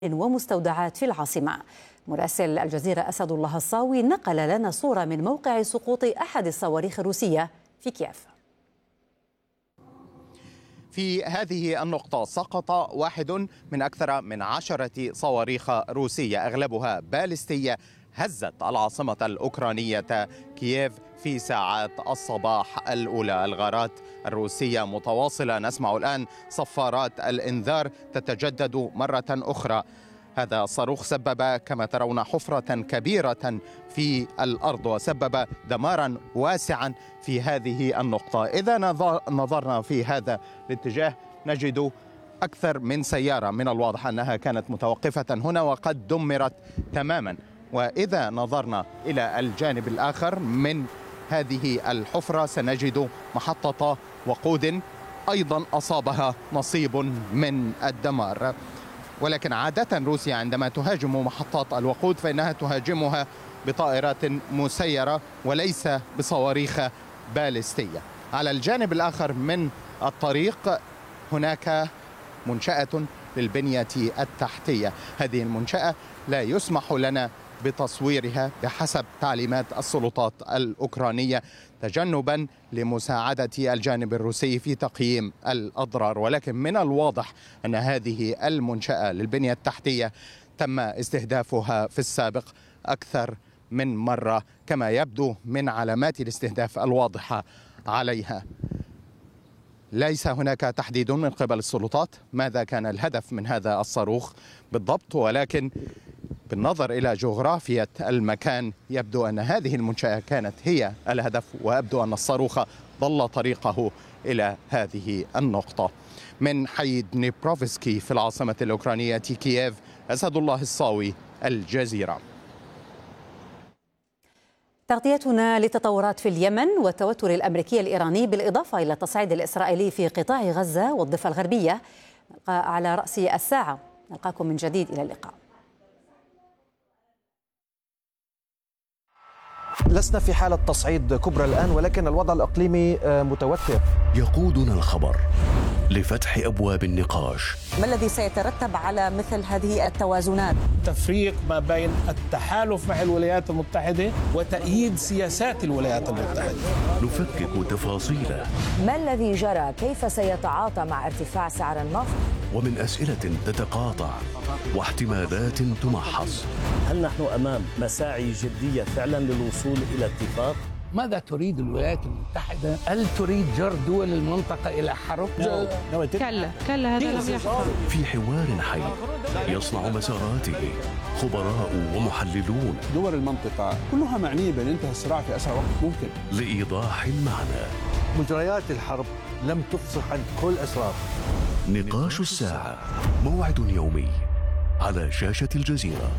ومستودعات في العاصمة. مراسل الجزيرة أسد الله الصاوي نقل لنا صورة من موقع سقوط أحد الصواريخ الروسية في كييف. في هذه النقطة سقط واحد من أكثر من 10 صواريخ روسية أغلبها باليستية هزت العاصمة الأوكرانية كييف في ساعات الصباح الأولى. الغارات الروسية متواصلة، نسمع الآن صفارات الإنذار تتجدد مرة أخرى. هذا الصاروخ سبب كما ترون حفرة كبيرة في الأرض وسبب دمارا واسعا في هذه النقطة. إذا نظرنا في هذا الاتجاه نجد أكثر من سيارة من الواضح أنها كانت متوقفة هنا وقد دمرت تماما. وإذا نظرنا إلى الجانب الآخر من هذه الحفرة سنجد محطة وقود أيضا أصابها نصيب من الدمار. ولكن عادة روسيا عندما تهاجم محطات الوقود فإنها تهاجمها بطائرات مسيرة وليس بصواريخ باليستية. على الجانب الآخر من الطريق هناك منشأة للبنية التحتية. هذه المنشأة لا يسمح لنا بتصويرها بحسب تعليمات السلطات الأوكرانية تجنبا لمساعدة الجانب الروسي في تقييم الأضرار. ولكن من الواضح أن هذه المنشأة للبنية التحتية تم استهدافها في السابق أكثر من مرة كما يبدو من علامات الاستهداف الواضحة عليها. ليس هناك تحديد من قبل السلطات ماذا كان الهدف من هذا الصاروخ بالضبط، ولكن بالنظر إلى جغرافية المكان يبدو أن هذه المنشأة كانت هي الهدف، ويبدو أن الصاروخ ضل طريقه إلى هذه النقطة. من حي دنيبروفسكي في العاصمة الأوكرانية كييف، أسد الله الصاوي، الجزيرة. تغطيتنا للتطورات في اليمن والتوتر الأمريكي الإيراني بالإضافة إلى التصعيد الإسرائيلي في قطاع غزة والضفة الغربية على رأس الساعة. نلقاكم من جديد، إلى اللقاء. لسنا في حالة تصعيد كبرى الآن، ولكن الوضع الإقليمي متوتر. يقودنا الخبر لفتح أبواب النقاش. ما الذي سيترتب على مثل هذه التوازنات؟ تفريق ما بين التحالف مع الولايات المتحدة وتأييد سياسات الولايات المتحدة. نفكك تفاصيله. ما الذي جرى؟ كيف سيتعاطى مع ارتفاع سعر النفط؟ ومن أسئلة تتقاطع واحتمالات تمحص. هل نحن أمام مساعي جدية فعلا للوصول إلى اتفاق؟ ماذا تريد الولايات المتحدة؟ هل تريد جر دول المنطقة إلى حرب؟ كلا هذا لم يحصل. في حوار حي يصنع مساراته خبراء ومحللون. دول المنطقة كلها معنية بانتهاء الصراع في أسرع وقت ممكن. لإيضاح المعنى. مجريات الحرب لم تفصح عن كل أسرار. نقاش الساعة، موعد يومي على شاشة الجزيرة.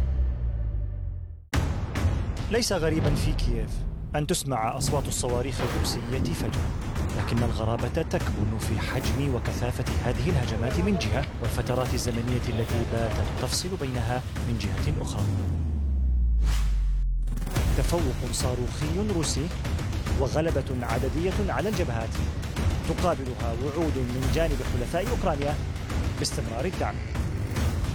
ليس غريبا في كييف أن تسمع أصوات الصواريخ الروسية فجأة، لكن الغرابة تكمن في حجم وكثافة هذه الهجمات من جهة، والفترات الزمنية التي باتت تفصل بينها من جهة أخرى. تفوق صاروخي روسي وغلبة عددية على الجبهات تقابلها وعود من جانب حلفاء أوكرانيا باستمرار الدعم.